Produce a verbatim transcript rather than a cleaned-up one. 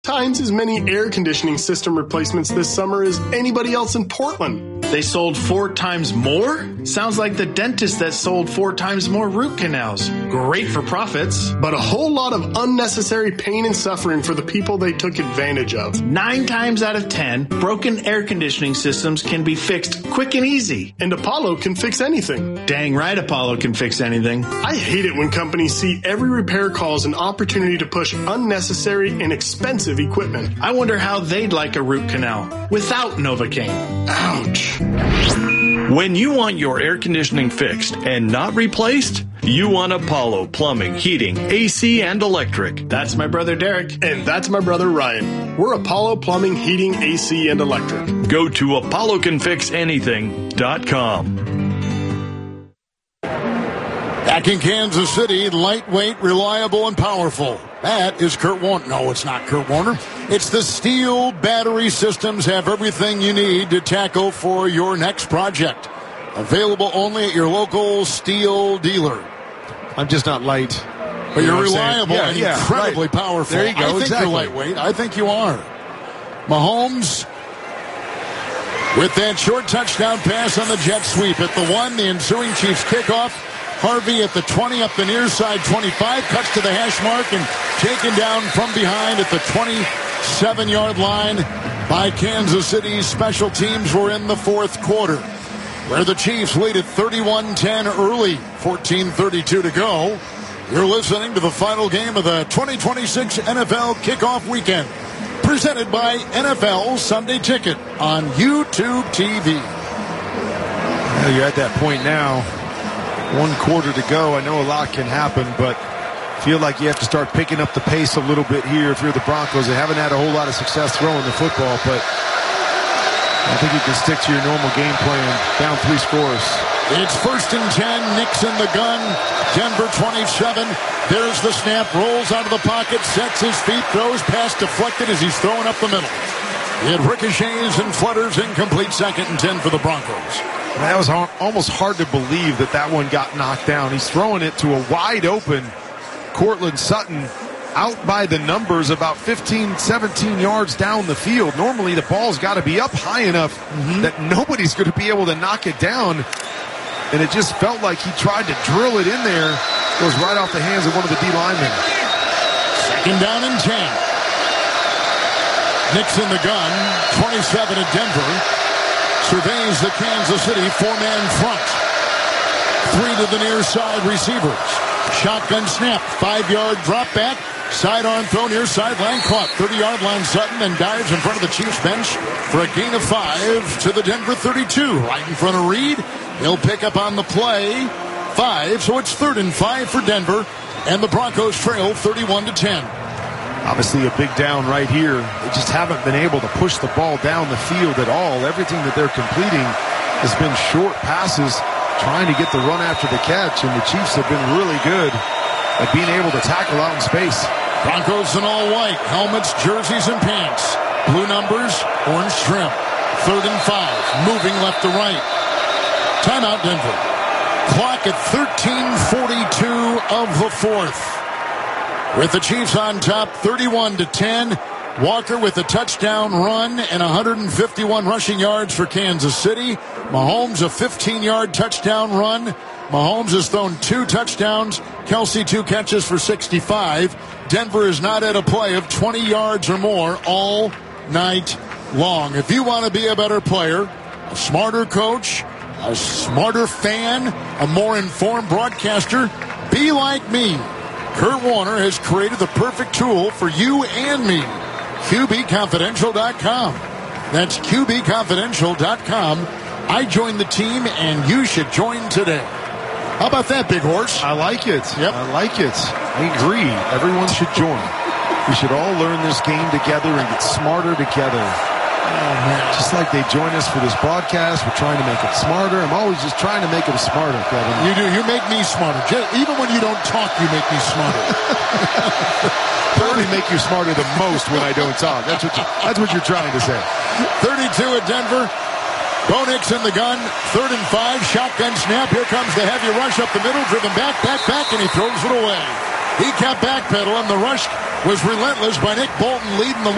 times as many air conditioning system replacements this summer as anybody else in Portland. They sold four times more? Sounds like the dentist that sold four times more root canals. Great for profits. But a whole lot of unnecessary pain and suffering for the people they took advantage of. Nine times out of ten, broken air conditioning systems can be fixed quick and easy. And Apollo can fix anything. Dang right Apollo can fix anything. I hate it when companies see every repair call as an opportunity to push unnecessary and expensive equipment. I wonder how they'd like a root canal without Novocaine. Ouch. When you want your air conditioning fixed and not replaced, you want Apollo Plumbing, Heating, A C, and Electric. That's my brother Derek. And that's my brother Ryan. We're Apollo Plumbing, Heating, A C, and Electric. Go to apollo can fix anything dot com. Back in Kansas City, lightweight, reliable, and powerful. That is Kurt Warner. No, it's not Kurt Warner. It's the Steel Battery Systems have everything you need to tackle for your next project. Available only at your local steel dealer. I'm just not light. But you're reliable yeah, and yeah, incredibly right. powerful. There you go. I think exactly. you're lightweight. I think you are. Mahomes with that short touchdown pass on the jet sweep at the one. The ensuing Chiefs kickoff. Harvey at the twenty, up the near side, twenty-five, cuts to the hash mark and taken down from behind at the twenty-seven-yard line by Kansas City. Special teams were in the fourth quarter, where the Chiefs lead at thirty-one ten early, fourteen thirty-two to go. You're listening to the final game of the twenty twenty-six N F L kickoff weekend, presented by N F L Sunday Ticket on YouTube T V. Well, you're at that point now. One quarter to go. I know a lot can happen, but feel like you have to start picking up the pace a little bit here if you're the Broncos. They haven't had a whole lot of success throwing the football, but I think you can stick to your normal game plan. Down three scores. It's first and ten. Knicks in the gun. Denver twenty-seven. There's the snap. Rolls out of the pocket. Sets his feet. Throws. Pass deflected as he's throwing up the middle. It ricochets and flutters. Incomplete. Second and ten for the Broncos. That was almost hard to believe that that one got knocked down. He's throwing it to a wide open Cortland Sutton out by the numbers about fifteen, seventeen yards down the field. Normally the ball's got to be up high enough mm-hmm. that nobody's going to be able to knock it down. And it just felt like he tried to drill it in there. It goes right off the hands of one of the D linemen. Second down and ten. Knicks in the gun. twenty-seven at Denver. Surveys the Kansas City four-man front. Three to the near side receivers. Shotgun snap. Five-yard drop back. Sidearm throw near sideline. Caught. thirty-yard line Sutton. Then dives in front of the Chiefs bench for a gain of five to the Denver thirty-two. Right in front of Reed. He'll pick up on the play. Five. So it's third and five for Denver. And the Broncos trail thirty-one to ten. Obviously a big down right here. They just haven't been able to push the ball down the field at all. Everything that they're completing has been short passes, trying to get the run after the catch, and the Chiefs have been really good at being able to tackle out in space. Broncos in all white, helmets, jerseys, and pants. Blue numbers, orange trim. Third and five, moving left to right. Timeout Denver. Clock at thirteen forty-two of the fourth. With the Chiefs on top, thirty-one to ten. Walker with a touchdown run and one hundred fifty-one rushing yards for Kansas City. Mahomes a fifteen-yard touchdown run. Mahomes has thrown two touchdowns. Kelsey two catches for sixty-five. Denver is not at a play of twenty yards or more all night long. If you want to be a better player, a smarter coach, a smarter fan, a more informed broadcaster, be like me. Kurt Warner has created the perfect tool for you and me. Q B confidential dot com. That's Q B confidential dot com. I joined the team, and you should join today. How about that, Big Horse? I like it. Yep. I like it. I agree. Everyone should join. We should all learn this game together and get smarter together. Oh, man. Just like they join us for this broadcast, we're trying to make them smarter. I'm always just trying to make them smarter, Kevin. You do. You make me smarter. Even when you don't talk, you make me smarter. Probably make you smarter the most when I don't talk. That's what, you, that's what you're trying to say. thirty-two at Denver. Bo Nix in the gun. Third and five. Shotgun snap. Here comes the heavy rush up the middle. Driven back, back, back, and he throws it away. He kept backpedaling. The rush was relentless by Nick Bolton leading the